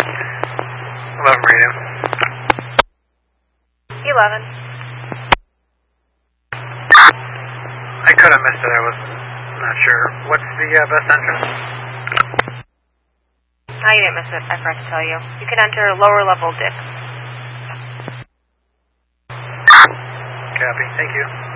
11 radio. 11. I could have missed it, I was not sure. What's the best entrance? You didn't miss it, I forgot to tell you. You can enter lower level dips. Copy, thank you.